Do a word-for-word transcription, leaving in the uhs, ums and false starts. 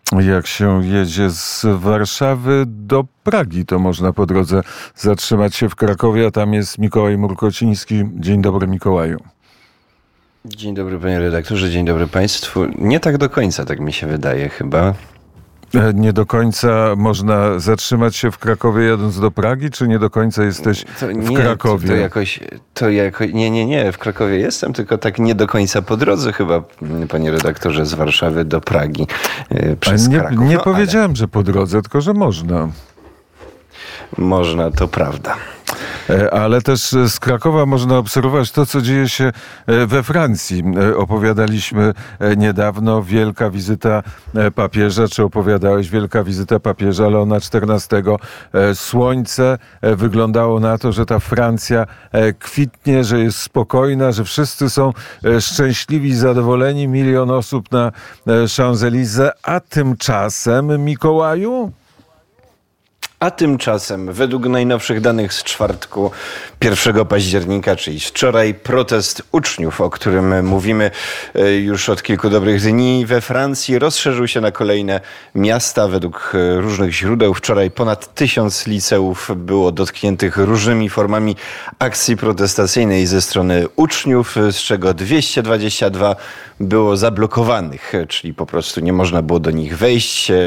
Jak się jedzie z Warszawy do Pragi, to można po drodze zatrzymać się w Krakowie, a tam jest Mikołaj Murkociński. Dzień dobry, Mikołaju. Dzień dobry, panie redaktorze, dzień dobry państwu. Nie tak do końca, tak mi się wydaje chyba. Nie do końca można zatrzymać się w Krakowie jadąc do Pragi, czy nie do końca jesteś to w nie, Krakowie? To, to jakoś, to jako, nie, nie, nie, w Krakowie jestem, tylko tak nie do końca po drodze chyba, panie redaktorze, z Warszawy do Pragi yy, przez nie, Kraków. Nie no, powiedziałem, że po drodze, tylko że można. Można, to prawda. Ale też z Krakowa można obserwować to, co dzieje się we Francji. Opowiadaliśmy niedawno wielka wizyta papieża, czy opowiadałeś wielka wizyta papieża Leona czternastego. Słońce wyglądało na to, że ta Francja kwitnie, że jest spokojna, że wszyscy są szczęśliwi i zadowoleni. Milion osób na Champs-Élysées, a tymczasem, Mikołaju? A tymczasem, według najnowszych danych z czwartku pierwszego października, czyli wczoraj, protest uczniów, o którym mówimy już od kilku dobrych dni we Francji, rozszerzył się na kolejne miasta. Według różnych źródeł wczoraj ponad tysiąc liceów było dotkniętych różnymi formami akcji protestacyjnej ze strony uczniów, z czego dwieście dwadzieścia dwa było zablokowanych, czyli po prostu nie można było do nich wejść.